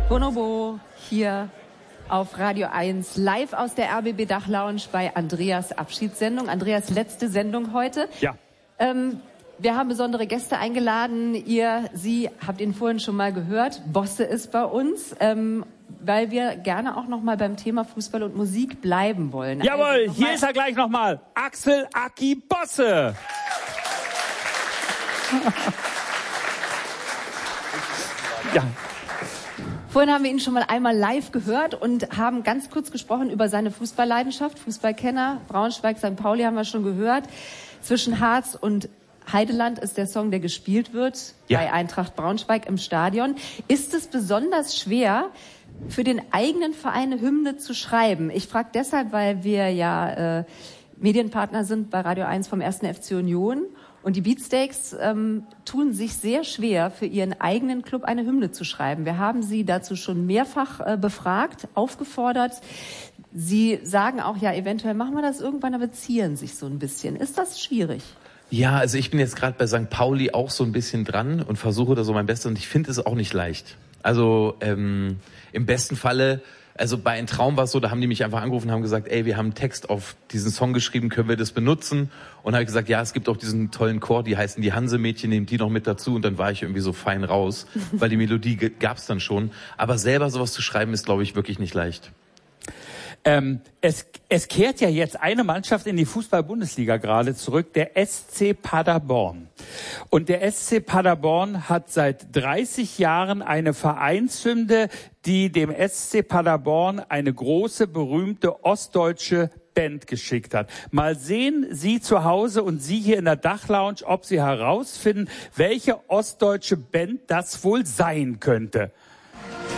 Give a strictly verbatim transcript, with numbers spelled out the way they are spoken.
Bonobo hier auf Radio eins, live aus der R B B Dachlounge bei Andreas Abschiedssendung. Andreas letzte Sendung heute. Ja. Ähm, wir haben besondere Gäste eingeladen. Ihr, Sie habt ihn vorhin schon mal gehört. Bosse ist bei uns, ähm, weil wir gerne auch noch mal beim Thema Fußball und Musik bleiben wollen. Jawohl, also hier ist er gleich noch mal. Axel Aki Bosse. Ja. Vorhin haben wir ihn schon mal einmal live gehört und haben ganz kurz gesprochen über seine Fußballleidenschaft. Fußballkenner, Braunschweig, Sankt Pauli haben wir schon gehört. Zwischen Harz und Heideland ist der Song, der gespielt wird, ja, bei Eintracht Braunschweig im Stadion. Ist es besonders schwer, für den eigenen Verein eine Hymne zu schreiben? Ich frage deshalb, weil wir ja äh, Medienpartner sind bei Radio eins vom ersten F C Union. Und die Beatsteaks ähm, tun sich sehr schwer, für ihren eigenen Club eine Hymne zu schreiben. Wir haben sie dazu schon mehrfach äh, befragt, aufgefordert. Sie sagen auch, ja, eventuell machen wir das irgendwann, aber zieren sich so ein bisschen. Ist das schwierig? Ja, also ich bin jetzt gerade bei Sankt Pauli auch so ein bisschen dran und versuche da so mein Bestes. Und ich finde es auch nicht leicht. Also ähm, im besten Falle... Also bei Ein Traum war es so, da haben die mich einfach angerufen und haben gesagt, ey, wir haben einen Text auf diesen Song geschrieben, können wir das benutzen? Und habe ich gesagt, ja, es gibt auch diesen tollen Chor, die heißen die Hansemädchen, nehmt die noch mit dazu. Und dann war ich irgendwie so fein raus, weil die Melodie gab's dann schon. Aber selber sowas zu schreiben, ist, glaube ich, wirklich nicht leicht. Ähm, es, es kehrt ja jetzt eine Mannschaft in die Fußball-Bundesliga gerade zurück, der S C Paderborn. Und der S C Paderborn hat seit dreißig Jahren eine Vereinshymne, die dem S C Paderborn eine große, berühmte ostdeutsche Band geschickt hat. Mal sehen Sie zu Hause und Sie hier in der Dachlounge, ob Sie herausfinden, welche ostdeutsche Band das wohl sein könnte.